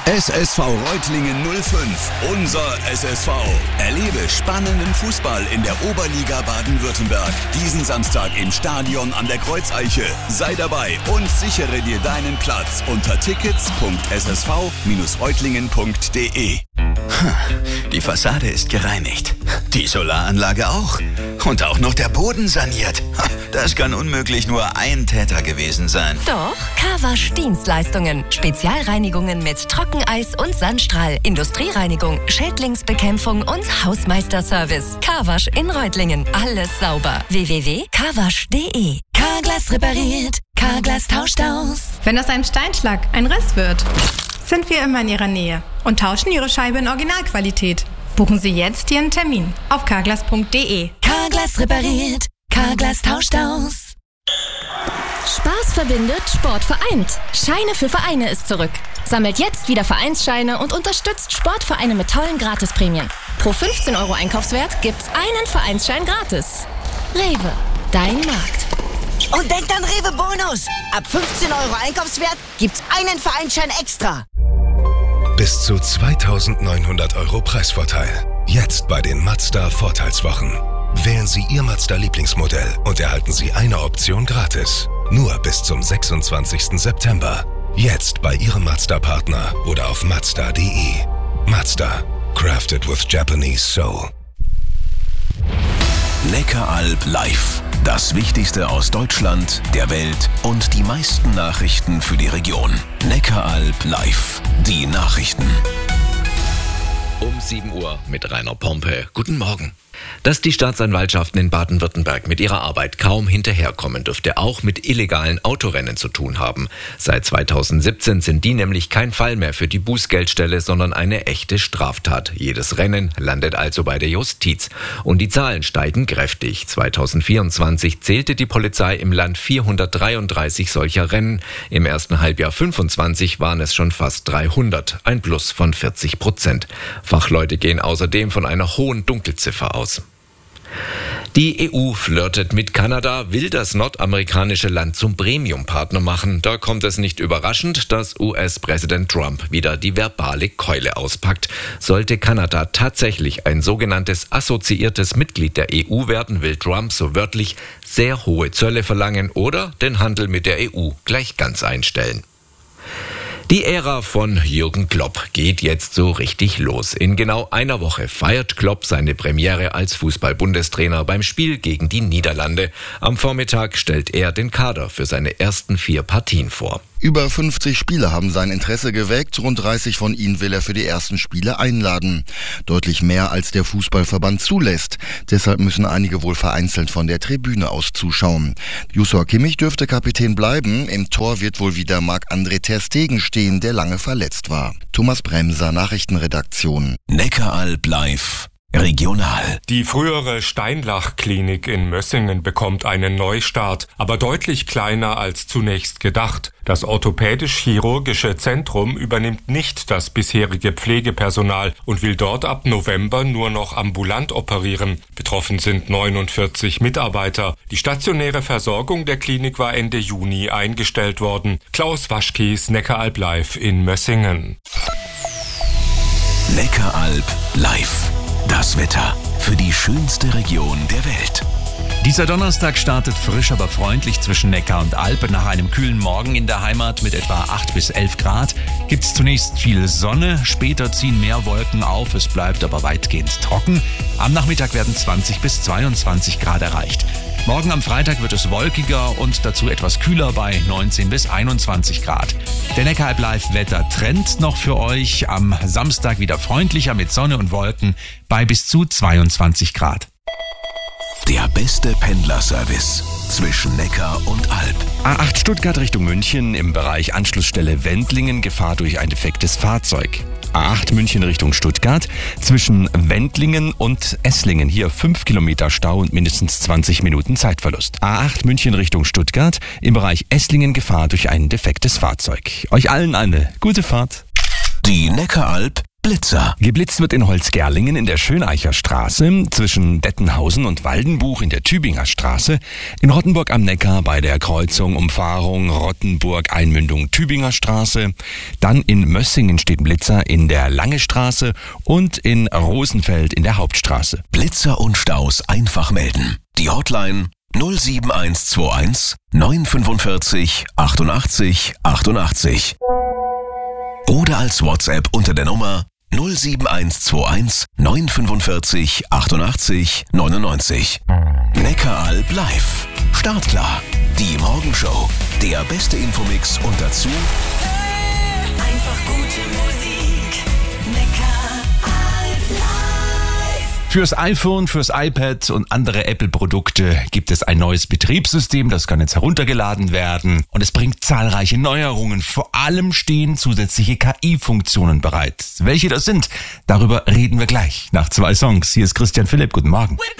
SSV Reutlingen 05, unser SSV. Erlebe spannenden Fußball in der Oberliga Baden-Württemberg. Diesen Samstag im Stadion an der Kreuzeiche. Sei dabei und sichere dir deinen Platz unter tickets.ssv-reutlingen.de. Die Fassade ist gereinigt. Die Solaranlage auch. Und auch noch der Boden saniert. Das kann unmöglich nur ein Täter gewesen sein. Doch, Carwasch Dienstleistungen. Spezialreinigungen mit Trockeneis und Sandstrahl, Industriereinigung, Schädlingsbekämpfung und Hausmeisterservice. Carwasch in Reutlingen. Alles sauber. www.carwasch.de. Carglass repariert. Carglass tauscht aus. Wenn aus einem Steinschlag ein Riss wird, sind wir immer in Ihrer Nähe und tauschen Ihre Scheibe in Originalqualität. Buchen Sie jetzt Ihren Termin auf carglass.de. Carglass repariert. Carglass tauscht aus. Spaß verbindet, Sport vereint. Scheine für Vereine ist zurück. Sammelt jetzt wieder Vereinsscheine und unterstützt Sportvereine mit tollen Gratisprämien. Pro 15 € Einkaufswert gibt's einen Vereinsschein gratis. Rewe, dein Markt. Und denkt an Rewe Bonus. Ab 15 € Einkaufswert gibt's einen Vereinsschein extra. Bis zu 2.900 € Preisvorteil. Jetzt bei den Mazda Vorteilswochen. Wählen Sie Ihr Mazda-Lieblingsmodell und erhalten Sie eine Option gratis. Nur bis zum 26. September. Jetzt bei Ihrem Mazda-Partner oder auf Mazda.de. Mazda. Crafted with Japanese soul. Neckaralb live. Das Wichtigste aus Deutschland, der Welt und die meisten Nachrichten für die Region. Neckaralb live. Die Nachrichten. Um 7 Uhr mit Rainer Pompe. Guten Morgen. Dass die Staatsanwaltschaften in Baden-Württemberg mit ihrer Arbeit kaum hinterherkommen, dürfte auch mit illegalen Autorennen zu tun haben. Seit 2017 sind die nämlich kein Fall mehr für die Bußgeldstelle, sondern eine echte Straftat. Jedes Rennen landet also bei der Justiz. Und die Zahlen steigen kräftig. 2024 zählte die Polizei im Land 433 solcher Rennen. Im ersten Halbjahr 25 waren es schon fast 300, ein Plus von 40%. Fachleute gehen außerdem von einer hohen Dunkelziffer aus. Die EU flirtet mit Kanada, will das nordamerikanische Land zum Premium-Partner machen. Da kommt es nicht überraschend, dass US-Präsident Trump wieder die verbale Keule auspackt. Sollte Kanada tatsächlich ein sogenanntes assoziiertes Mitglied der EU werden, will Trump so wörtlich sehr hohe Zölle verlangen oder den Handel mit der EU gleich ganz einstellen. Die Ära von Jürgen Klopp geht jetzt so richtig los. In genau einer Woche feiert Klopp seine Premiere als Fußball-Bundestrainer beim Spiel gegen die Niederlande. Am Vormittag stellt er den Kader für seine ersten 4 Partien vor. Über 50 Spieler haben sein Interesse geweckt, rund 30 von ihnen will er für die ersten Spiele einladen. Deutlich mehr als der Fußballverband zulässt. Deshalb müssen einige wohl vereinzelt von der Tribüne aus zuschauen. Joshua Kimmich dürfte Kapitän bleiben. Im Tor wird wohl wieder Marc-André ter Stegen stehen, der lange verletzt war. Thomas Bremser, Nachrichtenredaktion. Neckaralb live. Regional. Die frühere Steinlach-Klinik in Mössingen bekommt einen Neustart, aber deutlich kleiner als zunächst gedacht. Das orthopädisch-chirurgische Zentrum übernimmt nicht das bisherige Pflegepersonal und will dort ab November nur noch ambulant operieren. Betroffen sind 49 Mitarbeiter. Die stationäre Versorgung der Klinik war Ende Juni eingestellt worden. Klaus Waschkies, Neckaralb live in Mössingen. Neckaralb live. Das Wetter für die schönste Region der Welt. Dieser Donnerstag startet frisch, aber freundlich zwischen Neckar und Alp. Nach einem kühlen Morgen in der Heimat mit etwa 8 bis 11 Grad gibt es zunächst viel Sonne. Später ziehen mehr Wolken auf, es bleibt aber weitgehend trocken. Am Nachmittag werden 20 bis 22 Grad erreicht. Morgen am Freitag wird es wolkiger und dazu etwas kühler bei 19 bis 21 Grad. Der Neckaralb Live Wettertrend noch für euch. Am Samstag wieder freundlicher mit Sonne und Wolken bei bis zu 22 Grad. Der beste Pendlerservice zwischen Neckar und Alp. A8 Stuttgart Richtung München im Bereich Anschlussstelle Wendlingen, Gefahr durch ein defektes Fahrzeug. A8 München Richtung Stuttgart zwischen Wendlingen und Esslingen. Hier 5 Kilometer Stau und mindestens 20 Minuten Zeitverlust. A8 München Richtung Stuttgart im Bereich Esslingen, Gefahr durch ein defektes Fahrzeug. Euch allen eine gute Fahrt. Die Neckaralb Blitzer. Geblitzt wird in Holzgerlingen in der Schöneicher Straße, zwischen Dettenhausen und Waldenbuch in der Tübinger Straße, in Rottenburg am Neckar bei der Kreuzung Umfahrung Rottenburg Einmündung Tübinger Straße, dann in Mössingen steht Blitzer in der Lange Straße und in Rosenfeld in der Hauptstraße. Blitzer und Staus einfach melden. Die Hotline 07121 945 88 88. Oder als WhatsApp unter der Nummer 07121 945 88 99. Neckaralb live. Startklar. Die Morgenshow. Der beste Infomix und dazu Einfach gute Musik. Neckaralb live. Fürs iPhone, fürs iPad und andere Apple-Produkte gibt es ein neues Betriebssystem, das kann jetzt heruntergeladen werden und es bringt zahlreiche Neuerungen. Vor allem stehen zusätzliche KI-Funktionen bereit. Welche das sind, darüber reden wir gleich nach 2 Songs. Hier ist Christian Philipp, guten Morgen.